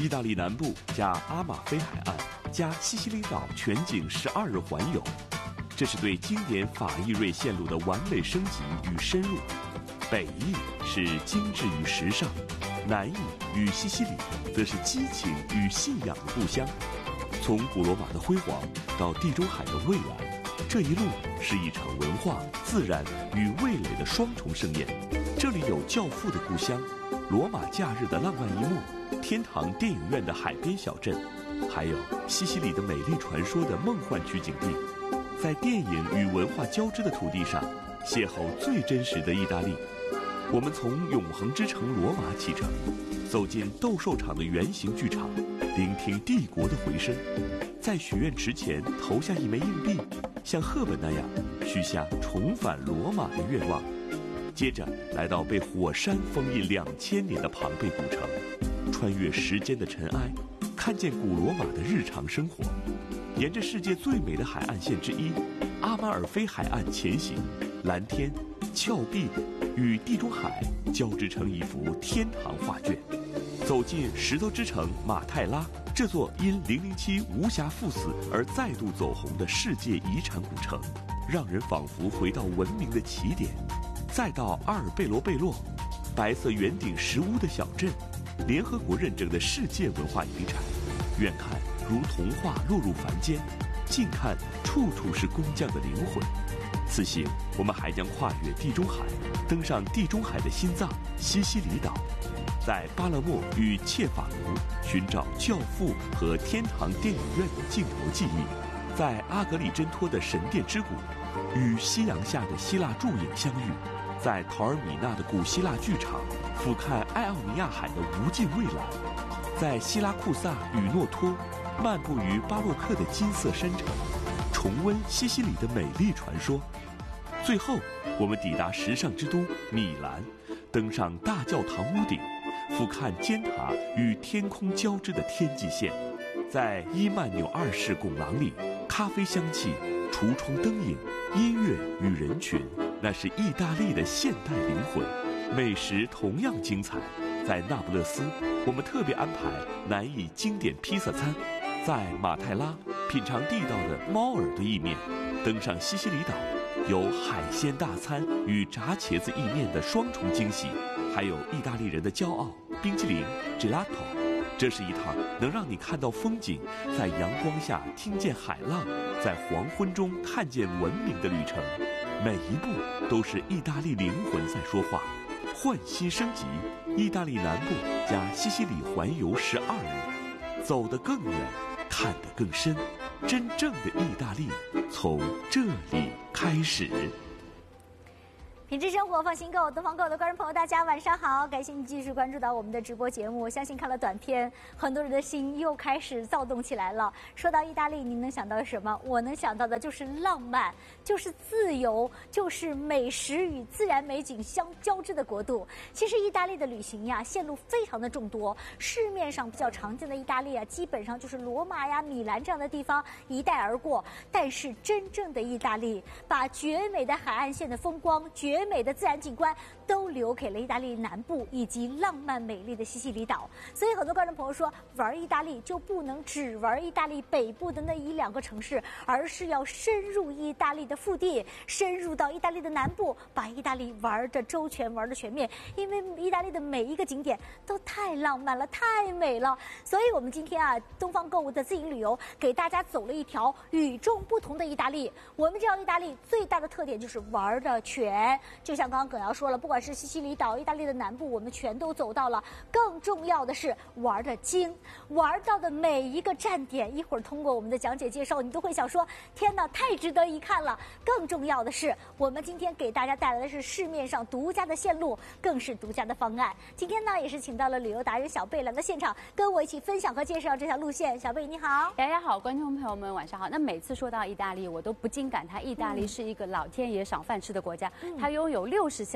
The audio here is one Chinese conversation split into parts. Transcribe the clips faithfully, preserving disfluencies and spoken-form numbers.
意大利南部加阿马菲海岸加西西里岛全景十二日环游，这是对经典法意瑞线路的完美升级与深入。北意是精致与时尚，南意与西西里则是激情与信仰的故乡。从古罗马的辉煌到地中海的蔚蓝，这一路是一场文化、自然与味蕾的双重盛宴。这里有教父的故乡，罗马假日的浪漫一幕，天堂电影院的海边小镇，还有西西里的美丽传说的梦幻取景地。在电影与文化交织的土地上，邂逅最真实的意大利。我们从永恒之城罗马启程，走进斗兽场的圆形剧场，聆听帝国的回声。在许愿池前投下一枚硬币，像赫本那样许下重返罗马的愿望。接着来到被火山封印两千年的庞贝古城，穿越时间的尘埃，看见古罗马的日常生活。沿着世界最美的海岸线之一阿马尔菲海岸前行，蓝天、峭壁与地中海交织成一幅天堂画卷。走进石头之城马泰拉，这座因零零七无暇赴死而再度走红的世界遗产古城，让人仿佛回到文明的起点。再到阿尔贝罗贝洛，白色圆顶石屋的小镇，联合国认证的世界文化遗产。远看如童话落入凡间，近看处处是工匠的灵魂。此行我们还将跨越地中海，登上地中海的心脏西西里岛，在巴勒莫与切法卢寻找教父和天堂电影院的镜头记忆，在阿格里真托的神殿之谷与夕阳下的希腊柱影相遇，在陶尔米纳的古希腊剧场俯瞰爱奥尼亚海的无尽蔚蓝，在希拉库萨与诺托漫步于巴洛克的金色山城，重温西西里的美丽传说。最后我们抵达时尚之都米兰，登上大教堂屋顶，俯瞰尖塔与天空交织的天际线。在伊曼纽二世拱廊里，咖啡香气、橱窗灯影、音乐与人群，那是意大利的现代灵魂。美食同样精彩，在那不勒斯我们特别安排南意经典披萨餐，在马泰拉品尝地道的猫耳朵意面，登上西西里岛有海鲜大餐与炸茄子意面的双重惊喜，还有意大利人的骄傲冰淇淋 gelato。 这是一趟能让你看到风景，在阳光下听见海浪，在黄昏中看见文明的旅程。每一步都是意大利灵魂在说话。换新升级，意大利南部加西西里环游十二日，走得更远，看得更深。真正的意大利从这里开始。 品质生活，放心购，东方购的观众朋友，大家晚上好！感谢你继续关注到我们的直播节目。我相信看了短片，很多人的心又开始躁动起来了。说到意大利，你能想到什么？我能想到的就是浪漫，就是自由，就是美食与自然美景相交织的国度。其实意大利的旅行呀，线路非常的众多，市面上比较常见的意大利啊，基本上就是罗马呀、米兰这样的地方一带而过。但是真正的意大利，把绝美的海岸线的风光、绝美的自然景观都留给了意大利南部以及浪漫美丽的西西里岛。所以很多观众朋友说，玩意大利就不能只玩意大利北部的那一两个城市，而是要深入意大利的腹地，深入到意大利的南部，把意大利玩的周全，玩的全面。因为意大利的每一个景点都太浪漫了，太美了。所以我们今天啊，东方购物的自营旅游给大家走了一条与众不同的意大利。我们知道意大利最大的特点就是玩的全，就像刚刚耿瑶说了，不管是西西里岛、意大利的南部，我们全都走到了。更重要的是玩的精，玩到的每一个站点，一会儿通过我们的讲解介绍，你都会想说，天哪，太值得一看了。更重要的是，我们今天给大家带来的是市面上独家的线路，更是独家的方案。今天呢，也是请到了旅游达人小贝来到现场，跟我一起分享和介绍这条路线。小贝你好。 大家好，观众朋友们晚上好。那每次说到意大利，我都不禁感叹，意大利是一个老天爷赏饭吃的国家，嗯、它拥有六十项世界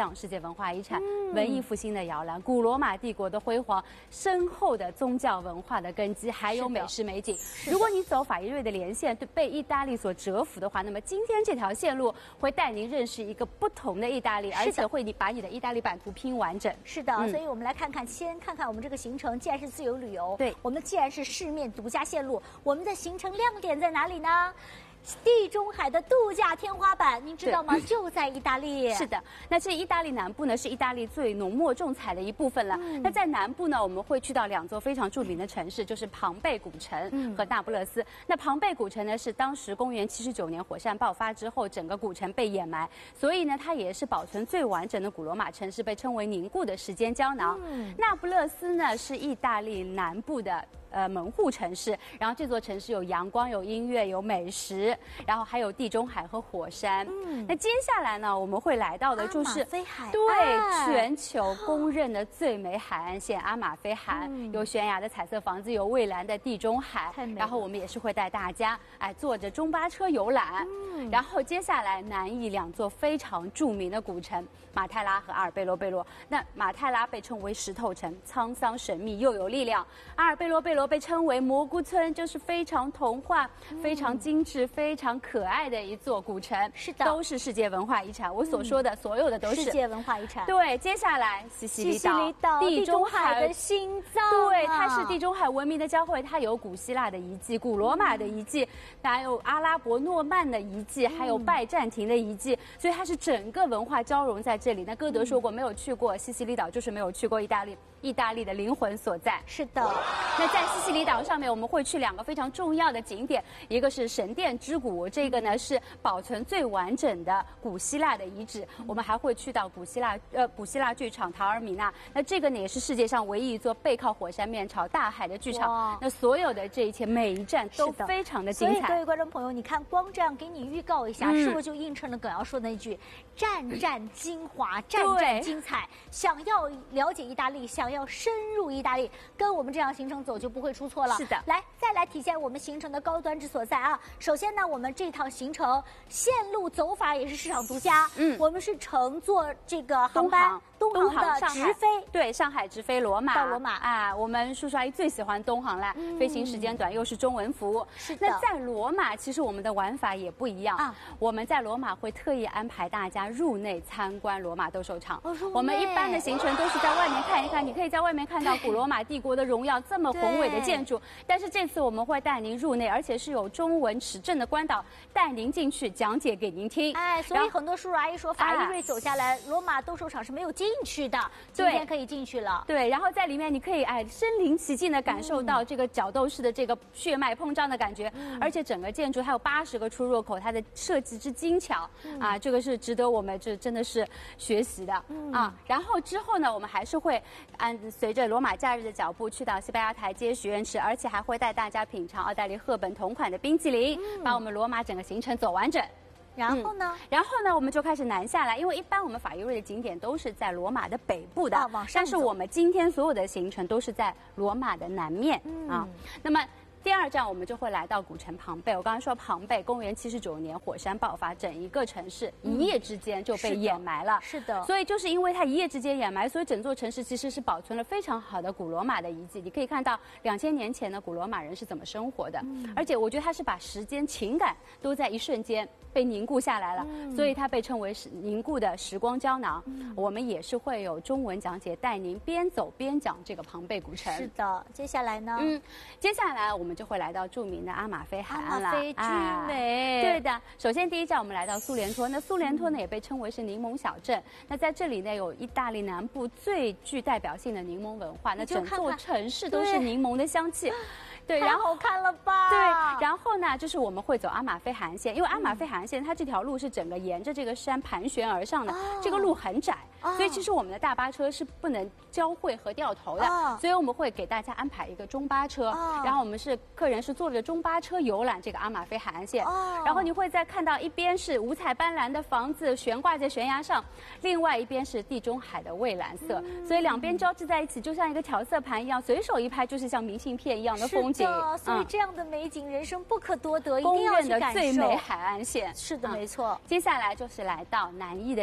文化遗产，嗯、文艺复兴的摇篮，古罗马帝国的辉煌，深厚的宗教文化的根基，还有美食美景。如果你走法意瑞的连线，对被意大利所折服的话，那么今天这条线路会带您认识一个不同的意大利，而且会你把你的意大利版图拼完整。 是的，嗯、所以我们来看看，先看看我们这个行程。既然是自由旅游， 对， 我们既然是市面独家线路，我们的行程亮点在哪里呢？地中海的度假天花板，您知道吗？就在意大利。 是的，那这意大利南部呢，是意大利最浓墨重彩的一部分了。嗯、那在南部呢，我们会去到两座非常著名的城市，就是庞贝古城和那不勒斯。嗯、那庞贝古城呢，是当时公元七十九年火山爆发之后，整个古城被掩埋，所以呢，它也是保存最完整的古罗马城市，被称为凝固的时间胶囊。嗯、那不勒斯呢，是意大利南部的。呃，门户城市，然后这座城市有阳光、有音乐、有美食，然后还有地中海和火山。嗯，那接下来呢，我们会来到的就是阿马菲海岸， 对，全球公认的最美海岸线阿马菲海岸，嗯、有悬崖的彩色房子，有蔚蓝的地中海。然后我们也是会带大家哎坐着中巴车游览。嗯，然后接下来南意两座非常著名的古城马泰拉和阿尔贝罗贝罗。那马泰拉被称为石头城，沧桑神秘又有力量；阿尔贝罗贝罗被称为蘑菇村，就是非常童话、嗯、非常精致、非常可爱的一座古城。 是的， 都是世界文化遗产。我所说的、嗯、所有的都是世界文化遗产。 对，接下来西西里岛， 西西里岛地中海的心脏、啊， 对，它是地中海文明的交汇，它有古希腊的遗迹、古罗马的遗迹，还有阿拉伯诺曼的遗迹，还有拜占庭的遗迹，所以它是整个文化交融在这里。那歌德说过，没有去过西西里岛，就是没有去过意大利。意大利的灵魂所在。 是的。 那在西西里岛上面，我们会去两个非常重要的景点，一个是神殿之谷，这个呢是保存最完整的古希腊的遗址。我们还会去到古希腊呃古希腊剧场陶尔米纳，那这个呢也是世界上唯一一座背靠火山面朝大海的剧场。那所有的这一切每一站都非常的精彩。 所以各位观众朋友，你看光这样给你预告一下，嗯、是不是就映衬了耿瑶说的那句“战战精华，战战精彩”？想要了解意大利，想要深入意大利，跟我们这样行程走就不会出错了。 是的， 来再来体现我们行程的高端之所在啊！首先呢，我们这趟行程线路走法也是市场独家。嗯，我们是乘坐这个航班。东航的直飞， 对，上海直飞罗马到罗马啊，我们叔叔阿姨最喜欢东航了，嗯、飞行时间短，又是中文服务。 是的。 那在罗马，其实我们的玩法也不一样啊。我们在罗马会特意安排大家入内参观罗马斗兽场。 哦、 我们一般的行程都是在外面看一看，你可以在外面看到古罗马帝国的荣耀，这么宏伟的建筑。但是这次我们会带您入内，而且是有中文持证的官导带您进去讲解给您听。 哎，所以很多叔叔阿姨说，法意瑞走下来，罗马斗兽场是没有进去的。今天可以进去了， 对，然后在里面你可以哎身临其境的感受到这个角斗士的这个血脉膨胀的感觉，嗯、而且整个建筑还有八十个出入口，它的设计之精巧、嗯、啊，这个是值得我们这真的是学习的、嗯、啊。然后之后呢，我们还是会按随着罗马假日的脚步去到西班牙台阶许愿池，而且还会带大家品尝奥黛丽赫本同款的冰淇淋，嗯、把我们罗马整个行程走完整。 然后呢、嗯？ 然后呢，我们就开始南下来，因为一般我们法意瑞的景点都是在罗马的北部的， 啊、往上但是我们今天所有的行程都是在罗马的南面、嗯、啊。那么第二站我们就会来到古城庞贝。我刚刚说庞贝，公元七十九年火山爆发，整一个城市一夜之间就被掩埋了。 是的。 所以就是因为它一夜之间掩埋，所以整座城市其实是保存了非常好的古罗马的遗迹。你可以看到两千年前的古罗马人是怎么生活的，嗯、而且我觉得它是把时间、情感都在一瞬间被凝固下来了，嗯、所以它被称为是凝固的时光胶囊。嗯、我们也是会有中文讲解，带您边走边讲这个庞贝古城。 是的。接下来呢？ 嗯，接下来我们就会来到著名的阿马菲海岸了。 阿马菲之美、 啊，对的。首先第一站我们来到苏联托，那苏联托呢也被称为是柠檬小镇。那在这里呢有意大利南部最具代表性的柠檬文化，那整座城市都是柠檬的香气。对， 太好看了吧？ 对，然后呢，就是我们会走阿马菲海岸线，因为阿马菲海岸线它这条路是整个沿着这个山盘旋而上的，哦、这个路很窄，哦、所以其实我们的大巴车是不能交汇和掉头的，哦、所以我们会给大家安排一个中巴车，哦、然后我们是客人是坐着中巴车游览这个阿马菲海岸线，哦、然后你会再看到一边是五彩斑斓的房子悬挂在悬崖上，另外一边是地中海的蔚蓝色，嗯、所以两边交织在一起，就像一个调色盘一样，随手一拍就是像明信片一样的风景。 所以这样的美景，人生不可多得，一定要去感受。 公认的最美海岸线。 是的，没错。 接下来就是来到南意的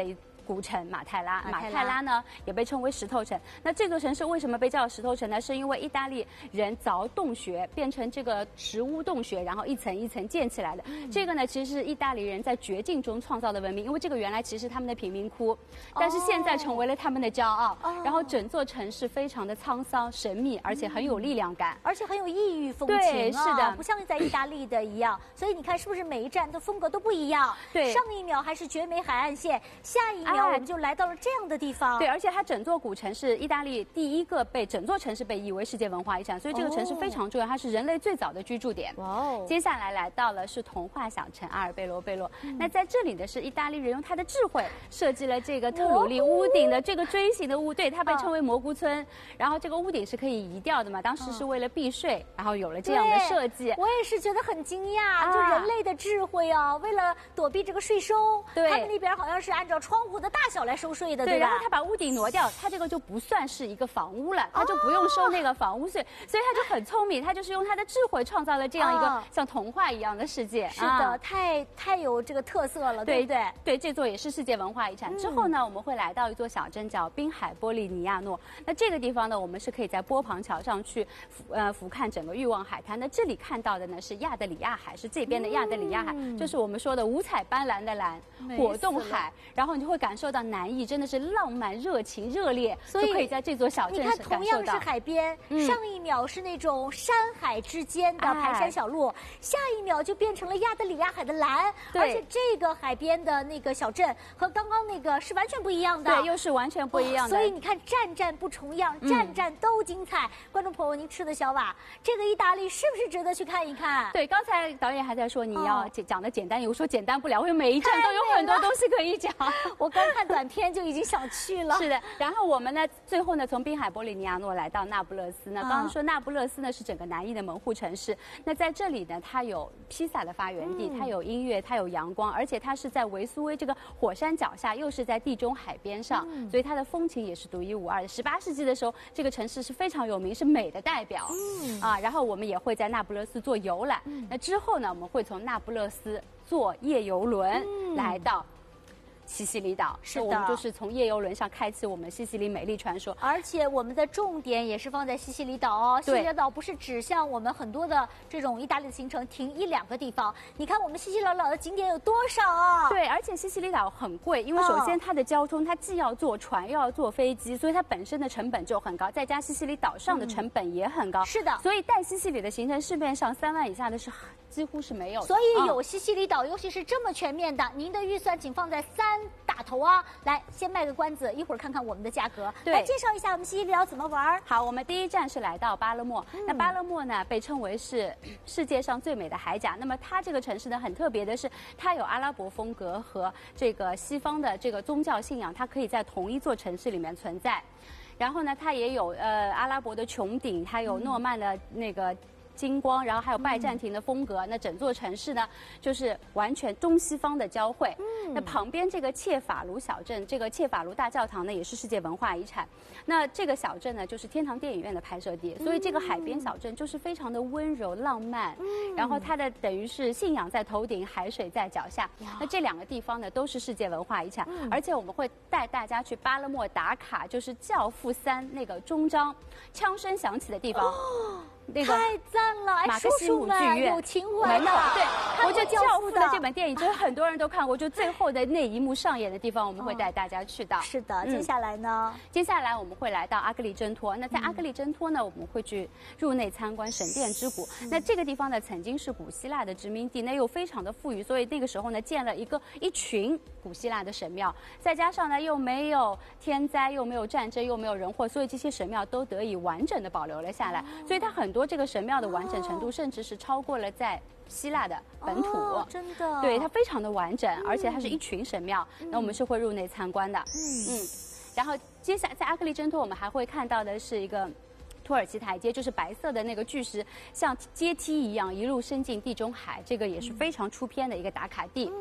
古城马泰拉，马马泰拉泰拉呢也被称为石头城。那这座城市为什么被叫石头城呢？是因为意大利人凿洞穴变成这个石屋洞穴，然后一层一层建起来的。嗯、这个呢，其实是意大利人在绝境中创造的文明，因为这个原来其实是他们的贫民窟，但是现在成为了他们的骄傲。哦、然后整座城市非常的沧桑神秘，而且很有力量感， 而且很有异域风情、啊。 对，是的， 不像在意大利的一样。所以你看，是不是每一站的风格都不一样？ 对， 上一秒还是绝美海岸线，下一秒我们就来到了这样的地方。 对，而且它整座古城是意大利第一个被整座城市被誉为世界文化遗产，所以这个城市非常重要，它是人类最早的居住点。哇哦！接下来来到了是童话小城阿尔贝罗贝洛，嗯、那在这里的是意大利人用他的智慧设计了这个特鲁利屋顶的这个锥形的屋，对，它被称为蘑菇村。然后这个屋顶是可以移掉的嘛，当时是为了避税，然后有了这样的设计。 我也是觉得很惊讶，啊、就人类的智慧啊，为了躲避这个税收，对，他们那边好像是按照窗户的大小来收税的，对吧？ 对，然后他把屋顶挪掉，他这个就不算是一个房屋了，他就不用收那个房屋税，哦、所以他就很聪明，他就是用他的智慧创造了这样一个像童话一样的世界。 是的，啊、太太有这个特色了，对不对？ 对，这座也是世界文化遗产。嗯、之后呢，我们会来到一座小镇叫滨海波利尼亚诺。那这个地方呢，我们是可以在波旁桥上去呃俯瞰整个欲望海滩。那这里看到的呢是亚得里亚海，是这边的亚得里亚海，嗯、就是我们说的五彩斑斓的蓝，果冻海。然后你就会感受到南意真的是浪漫、热情、热烈，所以可以在这座小镇上感受到。 你看，同样是海边，嗯、上一秒是那种山海之间的排山小路，哎、下一秒就变成了亚得里亚海的蓝，而且这个海边的那个小镇和刚刚那个是完全不一样的， 对，又是完全不一样的。 哦、所以你看，站站不重样，站站都精彩。嗯、观众朋友，您吃的小瓦，这个意大利是不是值得去看一看？ 对，刚才导演还在说你要讲的简单，有说简单不了，因为每一站都有很多东西可以讲。 我刚看短片就已经想去了。 是的，然后我们呢，最后呢，从滨海波利尼亚诺来到那不勒斯。那刚刚说那不勒斯呢是整个南意的门户城市。那在这里呢，它有披萨的发源地，嗯、它有音乐，它有阳光，而且它是在维苏威这个火山脚下，又是在地中海边上，嗯、所以它的风情也是独一无二的。十八世纪的时候，这个城市是非常有名，是美的代表。嗯、啊，然后我们也会在那不勒斯做游览。嗯、那之后呢，我们会从那不勒斯坐夜游轮、嗯、来到西西里岛， 是的， 我们就是从夜游轮上开启我们西西里美丽传说， 而且我们的重点也是放在西西里岛哦。西西里岛不是只像我们很多的这种意大利的行程停一两个地方，你看我们西西里岛的景点有多少啊？ 对，而且西西里岛很贵，因为首先它的交通，它既要坐船又要坐飞机，所以它本身的成本就很高，再加西西里岛上的成本也很高。 嗯、是的， 所以带西西里的行程市面上三万以下的是几乎是没有的。 所以有西西里岛，尤其是这么全面的，您的预算请放在三打头啊！来，先卖个关子，一会儿看看我们的价格。 对， 来介绍一下我们西西里岛怎么玩。 好，我们第一站是来到巴勒莫。嗯、那巴勒莫呢，被称为是世界上最美的海岬。那么它这个城市呢，很特别的是，它有阿拉伯风格和这个西方的这个宗教信仰，它可以在同一座城市里面存在。然后呢，它也有呃阿拉伯的穹顶，它有诺曼的那个金光，然后还有拜占庭的风格。嗯、那整座城市呢，就是完全东西方的交汇。嗯、那旁边这个切法卢小镇，这个切法卢大教堂呢，也是世界文化遗产。那这个小镇呢，就是天堂电影院的拍摄地，所以这个海边小镇就是非常的温柔浪漫。嗯、然后它的等于是信仰在头顶，海水在脚下。那这两个地方呢，都是世界文化遗产。嗯、而且我们会带大家去巴勒莫打卡，就是《教父三》那个终章，枪声响起的地方。哦， 那个太赞了！ 马克西姆剧院有情怀的， 对，我觉得《教父》的这本电影，就是很多人都看过，就最后的那一幕上演的地方，我们会带大家去到。 是的，接下来呢？ 接下来我们会来到阿格里真托。那在阿格里真托呢，我们会去入内参观神殿之谷。那这个地方呢，曾经是古希腊的殖民地，那又非常的富裕，所以那个时候呢，建了一个一群古希腊的神庙，再加上呢又没有天灾，又没有战争，又没有人祸，所以这些神庙都得以完整的保留了下来。所以它很多这个神庙的完整程度，甚至是超过了在希腊的本土。 哦、真的， 对，它非常的完整，而且它是一群神庙，嗯、那我们是会入内参观的。嗯嗯，然后接下来在阿格里真托，我们还会看到的是一个土耳其台阶，就是白色的那个巨石，像阶梯一样一路伸进地中海，这个也是非常出片的一个打卡地。嗯。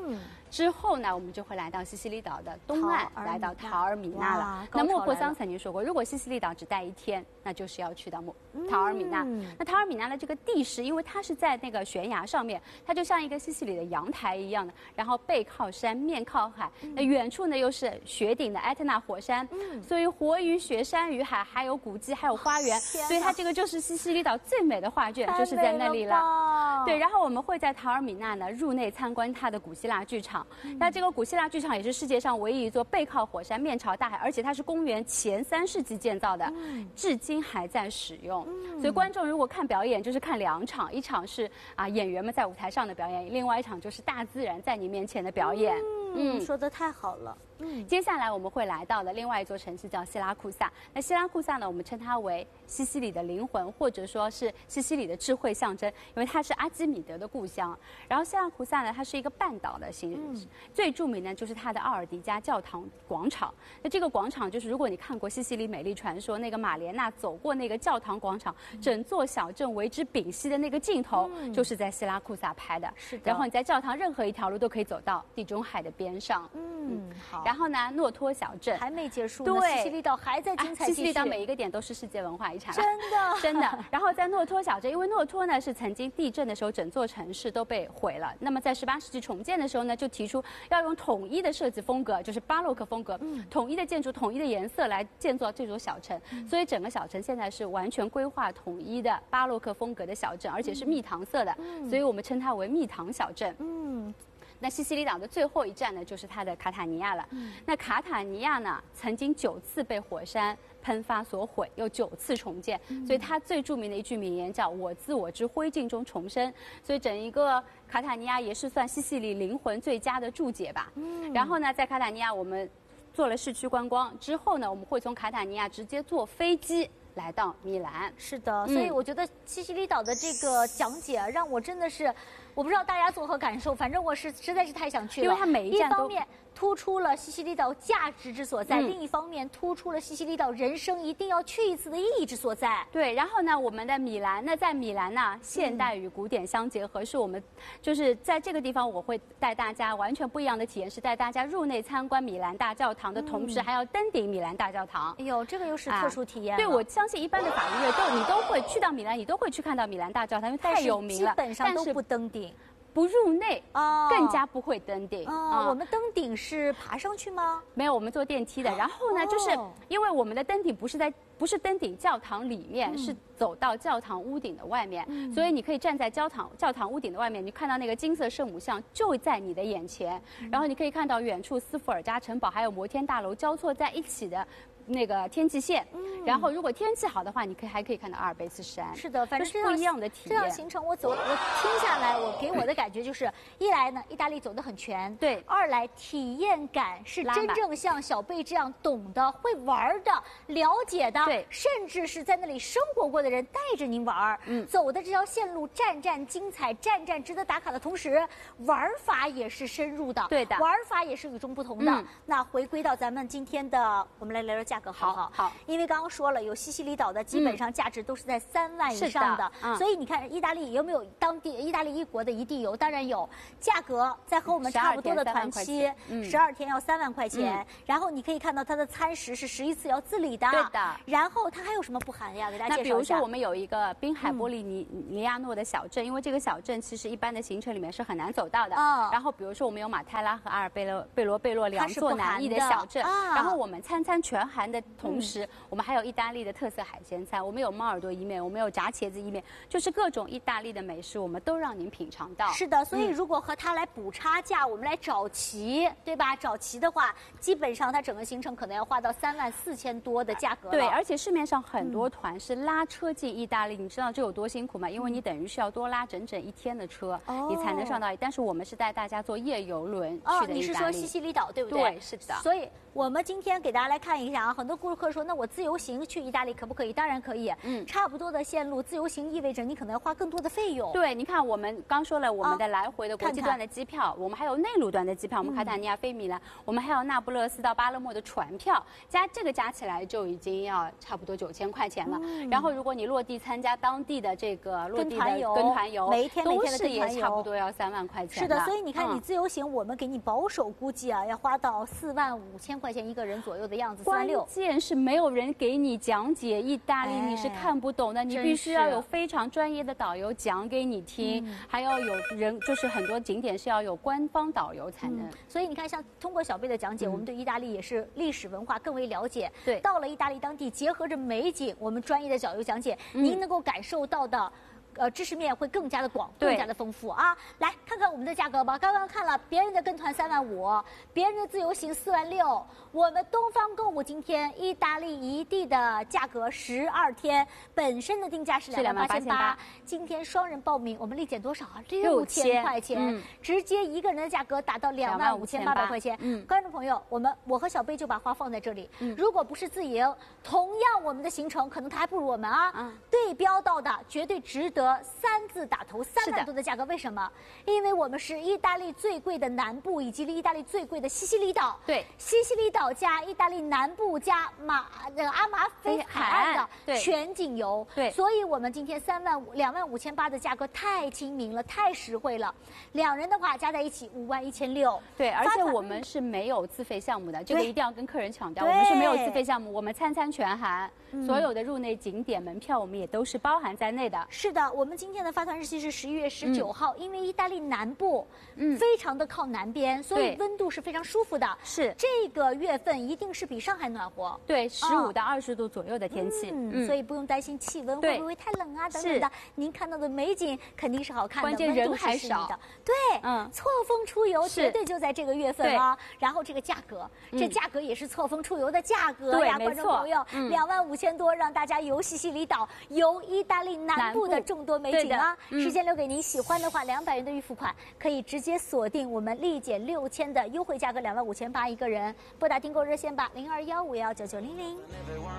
之后呢，我们就会来到西西里岛的东岸，来到陶尔米纳了。那莫泊桑曾经说过，如果西西里岛只待一天，那就是要去到莫陶尔米纳。嗯、那陶尔米纳的这个地势，因为它是在那个悬崖上面，它就像一个西西里的阳台一样的，然后背靠山，面靠海。嗯、那远处呢又是雪顶的埃特纳火山，嗯、所以活鱼、雪山与海，还有古迹，还有花园，所以它这个就是西西里岛最美的画卷，就是在那里了。对，然后我们会在陶尔米纳呢入内参观它的古希腊剧场。嗯、那这个古希腊剧场也是世界上唯一一座背靠火山、面朝大海，而且它是公元前三世纪建造的，嗯、至今还在使用。嗯、所以观众如果看表演，就是看两场，一场是啊演员们在舞台上的表演，另外一场就是大自然在你面前的表演。 嗯，嗯说得太好了。 嗯，接下来我们会来到的另外一座城市叫希拉库萨。那希拉库萨呢，我们称它为西西里的灵魂，或者说是西西里的智慧象征，因为它是阿基米德的故乡。然后希拉库萨呢，它是一个半岛的形，嗯、最著名的就是它的奥尔迪加教堂广场。那这个广场就是，如果你看过《西西里美丽传说》，那个玛莲娜走过那个教堂广场，嗯、整座小镇为之屏息的那个镜头，嗯、就是在希拉库萨拍的。 是的。 然后你在教堂任何一条路都可以走到地中海的边上。 嗯，好。 然后呢，诺托小镇还没结束呢， 对， 西西里岛还在精彩继续。 西西里岛每一个点都是世界文化遗产， 真的真的。然后在诺托小镇，因为诺托呢是曾经地震的时候，整座城市都被毁了。那么在十八世纪重建的时候呢，就提出要用统一的设计风格，就是巴洛克风格，嗯、统一的建筑、统一的颜色来建造这座小城。嗯、所以整个小城现在是完全规划统一的巴洛克风格的小镇，而且是蜜糖色的，嗯、所以我们称它为蜜糖小镇。嗯。那西西里岛的最后一站呢，就是它的卡塔尼亚了。嗯、那卡塔尼亚呢，曾经九次被火山喷发所毁，又九次重建，嗯、所以它最著名的一句名言叫"我自我之灰烬中重生"。所以整一个卡塔尼亚也是算西西里灵魂最佳的注解吧。嗯、然后呢，在卡塔尼亚我们做了市区观光之后呢，我们会从卡塔尼亚直接坐飞机来到米兰。 是的，所以我觉得西西里岛的这个讲解让我真的是。我不知道大家作何感受，反正我是实在是太想去了。 因为它每一站都一方面突出了西西里岛价值之所在，嗯、另一方面突出了西西里岛人生一定要去一次的意义之所在。 对，然后呢，我们的米兰，那在米兰呢，现代与古典相结合，嗯、是我们就是在这个地方，我会带大家完全不一样的体验，是带大家入内参观米兰大教堂的同时，嗯、还要登顶米兰大教堂。 哎呦，这个又是特殊体验、啊。 对，我相信一般的法律都你都会去到米兰，你都会去看到米兰大教堂，因为太有名了， 基本上都不登顶。 不入内，哦，更加不会登顶。 哦，我们登顶是爬上去吗？ 没有，我们坐电梯的。然后呢，就是因为我们的登顶不是在不是登顶教堂里面，是走到教堂屋顶的外面，所以你可以站在教堂教堂屋顶的外面，你看到那个金色圣母像就在你的眼前，然后你可以看到远处斯福尔加城堡还有摩天大楼交错在一起的那个天际线，嗯、然后如果天气好的话，你可以还可以看到阿尔卑斯山。 是的，反正是不一样的体验。 这样行程我走，我听下来，我给我的感觉就是，一来呢，意大利走得很全， 对； 二来体验感是真正像小贝这样懂的、会玩的、了解的， 对， 甚至是在那里生活过的人带着您玩。嗯，走的这条线路站站精彩，站站值得打卡的同时，玩法也是深入的， 对的， 玩法也是与众不同的。嗯、那回归到咱们今天的，我们来聊聊价格，好不好？ 好， 因为刚刚说了，有西西里岛的基本上价值都是在三万以上的， 嗯、 所以你看意大利有没有当地意大利一国的一地游？当然有，价格在和我们差不多的团期，十二天要三万块钱。嗯、然后你可以看到它的餐食是十一次要自理的， 对的。 然后它还有什么不含的呀？给大家介绍一下。 那比如说我们有一个滨海波利尼尼亚诺的小镇，嗯、因为这个小镇其实一般的行程里面是很难走到的。哦、然后比如说我们有马泰拉和阿尔贝罗贝罗贝洛两座南意的小镇，啊、然后我们餐餐全含的同时，嗯、我们还有意大利的特色海鲜餐，我们有猫耳朵意面，我们有炸茄子意面，就是各种意大利的美食，我们都让您品尝到。 是的，所以如果和它来补差价，我们来找齐，对吧？找齐的话，基本上它整个行程可能要花到三万四千多的价格了。 对，而且市面上很多团是拉车进意大利，嗯、你知道这有多辛苦吗？因为你等于是要多拉整整一天的车，哦、你才能上到。但是我们是带大家坐夜游轮去的意大利。 哦，你是说西西里岛对不对？ 对，是的。 所以我们今天给大家来看一下啊，很多顾客说，那我自由行去意大利可不可以？当然可以。嗯，差不多的线路，自由行意味着你可能要花更多的费用。 对，你看我们刚说了，我们的来回的国际段的机票，看看我们还有内陆段的机票，我们卡塔尼亚飞米兰，嗯、我们还有那不勒斯到巴勒莫的船票，加这个加起来就已经要差不多九千块钱了。嗯、然后如果你落地参加当地的这个落地的跟团游， 每一天每天的跟团游， 都是也差不多要三万块钱。 是的，所以你看，你自由行，我们给你保守估计啊，要花到四万五千块钱一个人左右的样子。 关键是没有人给你讲解意大利，你是看不懂的，你必须要有非常专业的导游讲给你听，还要有人，就是很多景点是要有官方导游才能。 所以你看，像通过小贝的讲解，我们对意大利也是历史文化更为了解。 对， 到了意大利当地，结合着美景，我们专业的导游讲解，您能够感受到的。呃，知识面会更加的广，更加的丰富啊！来看看我们的价格吧。刚刚看了别人的跟团三万五，别人的自由行四万六，我们东方购物今天意大利一地的价格十二天本身的定价是两万八千八，今天双人报名我们立减多少啊？六千块钱，嗯、直接一个人的价格达到两万五千八百块钱。嗯，观众朋友，我们我和小贝就把话放在这里。嗯，如果不是自营，同样我们的行程可能它还不如我们啊。嗯，对标到的绝对值得。三字打头，三万多的价格，为什么？因为我们是意大利最贵的南部，以及意大利最贵的西西里岛。 对， 西西里岛加意大利南部加马那个阿马菲海岸的全景游。 对， 所以我们今天三万五两万五千八的价格太亲民了，太实惠了。两人的话加在一起五万一千六。 对，而且我们是没有自费项目的，这个一定要跟客人强调，我们是没有自费项目，我们餐餐全含，嗯、所有的入内景点门票我们也都是包含在内的。 是的。我们今天的发团日期是十一月十九号，嗯、因为意大利南部，嗯，非常的靠南边，所以温度是非常舒服的。 是这个月份一定是比上海暖和。 对，十五到二十度左右的天气， 嗯，嗯所以不用担心气温会不会太冷啊等等的。您看到的美景肯定是好看的， 关键人还少。 对，嗯，错峰出游绝对就在这个月份啊。然后这个价格，这价格也是错峰出游的价格呀，观众朋友，两万五千多，让大家游西西里岛，游意大利南部的众多美景啊！嗯、时间留给您，喜欢的话，两百元的预付款可以直接锁定我们立减六千的优惠价格，两万五千八一个人。拨打订购热线吧，零二幺五幺九九零零。